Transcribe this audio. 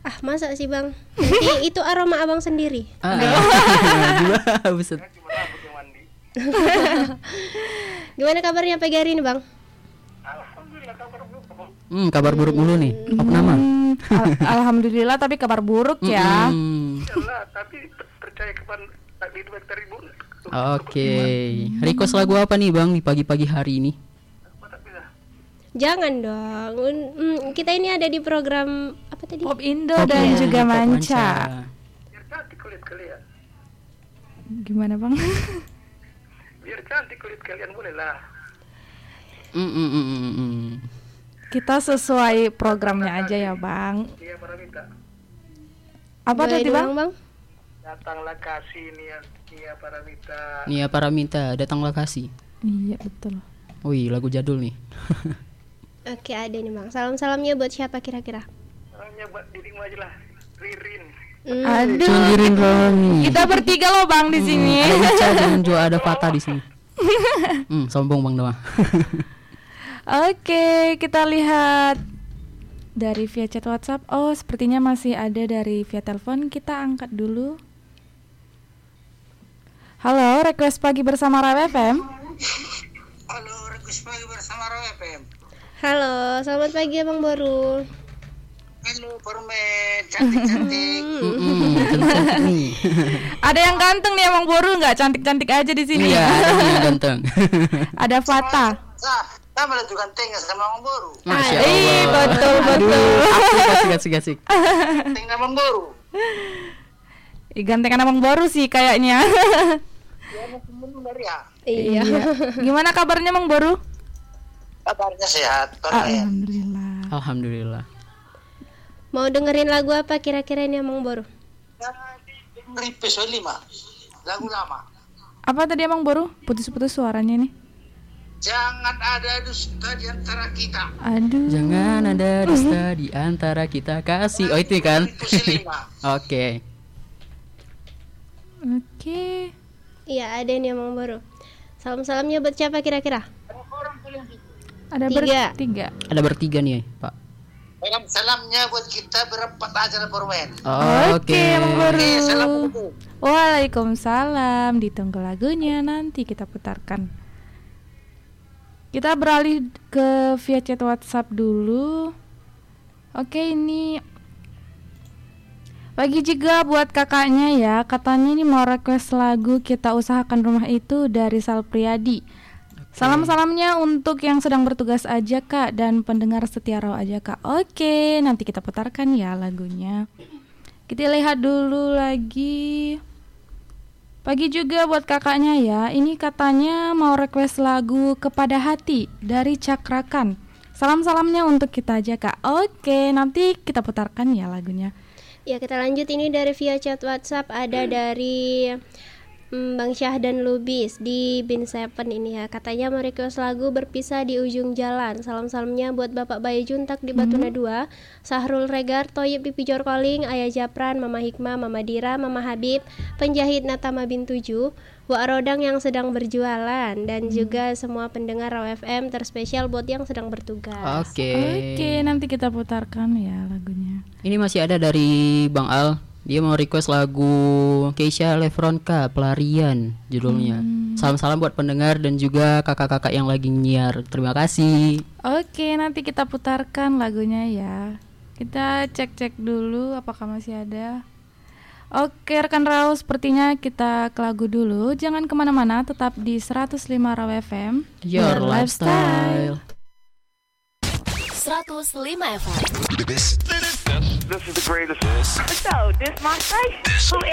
Ah, masa sih bang? Nanti itu aroma abang sendiri. Buset. Gimana kabarnya pagi hari ini bang? Alhamdulillah kabar buruk. Kabar buruk dulu nih. Apa nama? Alhamdulillah, tapi kabar buruk ya. Iyalah, tapi percaya kepada takdir dari buruk. Oke. Request lagu apa nih bang di pagi-pagi hari ini? Jangan dong. Kita ini ada di program apa tadi? Pop Indo dan juga Pop Manca. Biar cantik kulit kalian. Gimana bang? Biar cantik kulit kalian boleh lah. Kita sesuai programnya aja ya bang. Iya para minta. Apa Boleh tadi bang? doang, Datanglah kasih Nia para minta. Nia Paraminta, datanglah kasih. Iya betul. Wih, lagu jadul nih. Oke, ada nih bang. Salam-salamnya buat siapa kira-kira? Salamnya buat dirimu aja lah. Ririn. Aduh, Cunggirin Roni. kita bertiga loh bang di sini. Ada Ica, jangan juga ada Fata di sini. Sombong bang Doa. Oke, kita lihat dari via chat WhatsApp. Oh, sepertinya masih ada dari via telepon. Kita angkat dulu. Halo, request pagi bersama Rawa FM. Halo, request pagi bersama Rawa FM. Halo, selamat pagi abang Boru. Halo, Pormen, cantik-cantik. Cantik nih. Ada yang ganteng nih emang Boru, nggak cantik-cantik aja di sini. Iya, ada nih yang ganteng. Ada Fata. Sama lah juga tengah sama Mang Boru. Masya Ih, Allah. betul. Asik. Tengah Mang Boru. Ih, gantengan emang Boru sih kayaknya. Ya, mau dari ya. Iya. Gimana kabarnya Mang Boru? Kabarnya sehat, Pormen. Alhamdulillah. Mau dengerin lagu apa kira-kira ini abang Boru? Request 5. Lagu lama. Apa tadi emang Boru? Putus-putus suaranya nih. Jangan ada dusta di antara kita. Aduh. Jangan ada dusta di antara kita kasih. Oh itu kan? Request 5. Oke. Iya, ada nih abang Boru. Salam-salamnya buat siapa kira-kira? Ada bertiga. Ada bertiga nih Pak. Salamnya buat kita berempat aja lah Pormen. Oke, Emang Boru. Oke, assalamualaikum. Waalaikumsalam. Ditunggu lagunya nanti kita putarkan. Kita beralih ke via chat WhatsApp dulu. Oke, ini pagi juga buat kakaknya ya. Katanya ini mau request lagu Kita Usahakan Rumah Itu dari Sal Priadi. Salam-salamnya untuk yang sedang bertugas aja Kak, dan pendengar setia Raw aja Kak. Oke, nanti kita putarkan ya lagunya. Kita lihat dulu lagi. Pagi juga buat kakaknya ya. Ini katanya mau request lagu Kepada Hati dari Cakrakan. Salam-salamnya untuk kita aja Kak. Oke, nanti kita putarkan ya lagunya. Ya, kita lanjut ini dari via chat WhatsApp. Ada dari Bang Syah dan Lubis di Bin 7 ini ya. Katanya mau request lagu Berpisah di Ujung Jalan. Salam-salamnya buat Bapak Bayi Juntak di Batuna 2, Sahrul Regar, Toyib Pipi Jorkoling, Ayah Japran, Mama Hikmah, Mama Dira, Mama Habib, penjahit Natama bin 7, Wak Rodang yang sedang berjualan, dan juga semua pendengar Raw FM, terspesial buat yang sedang bertugas. Oke, nanti kita putarkan ya lagunya. Ini masih ada dari Bang Al. Dia mau request lagu Keisha Lefronka, Pelarian judulnya. Salam-salam buat pendengar dan juga kakak-kakak yang lagi nyiar. Terima kasih. Oke, nanti kita putarkan lagunya ya. Kita cek-cek dulu apakah masih ada. Oke, rekan Raw, sepertinya kita ke lagu dulu. Jangan kemana-mana, tetap di 105 Raw FM, Your Lifestyle. 105 FM. This is the greatest. So, this my station. Who